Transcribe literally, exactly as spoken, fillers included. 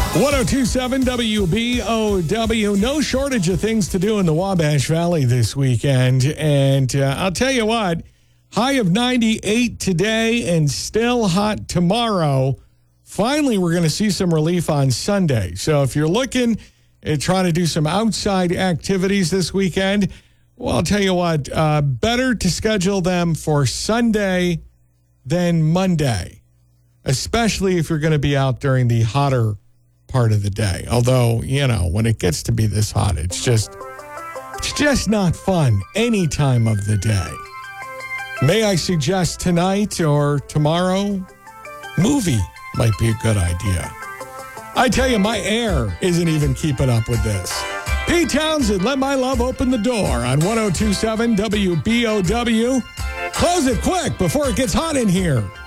ten twenty-seven W B O W. No shortage of things to do in the Wabash Valley this weekend. And uh, I'll tell you what, high of ninety-eight today and still hot tomorrow. Finally, we're going to see some relief on Sunday. So if you're looking at trying to do some outside activities this weekend, well, I'll tell you what, uh, better to schedule them for Sunday than Monday, especially if you're going to be out during the hotter part of the day. Although, you know, when it gets to be this hot, it's just, it's just not fun any time of the day. May I suggest tonight or tomorrow, movie might be a good idea. I tell you, my air isn't even keeping up with this. Pete Townsend, Let My Love Open the Door on ten twenty-seven W B O W. Close it quick before it gets hot in here.